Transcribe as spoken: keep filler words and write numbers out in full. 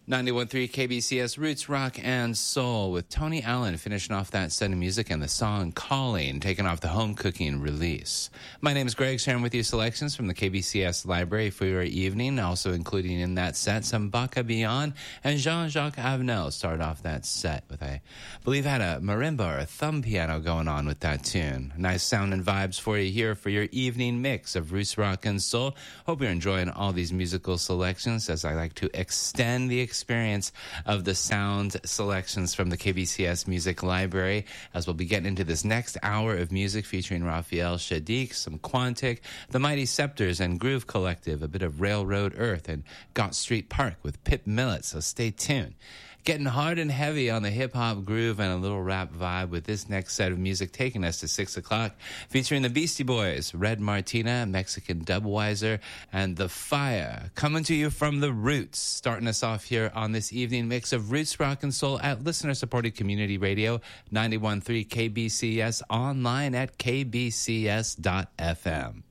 ninety-one point three K B C S Roots Rock and Soul with Tony Allen finishing off that set of music and the song Calling, taken off the Home Cooking release. My name is Greg, sharing with you selections from the K B C S library for your evening, also including in that set some Baka Beyond, and Jean-Jacques Avenel started off that set with, I believe, had a marimba or a thumb piano going on with that tune. Nice sound and vibes for you here for your evening mix of Roots Rock and Soul. Hope you're enjoying all these musical selections as I like to extend the experience of the sound selections from the K B C S Music Library, as we'll be getting into this next hour of music featuring Raphael Saadiq, some Quantic, the Mighty Scepters and Groove Collective, a bit of Railroad Earth and Gott Street Park with Pip Millett, so stay tuned. Getting hard and heavy on the hip-hop groove and a little rap vibe with this next set of music taking us to six o'clock, featuring the Beastie Boys, Red Martina, Mexican Dubweiser, and The Fire, coming to you from the Roots, starting us off here on this evening mix of Roots Rock and Soul at listener-supported community radio, ninety-one point three K B C S, online at k b c s dot f m.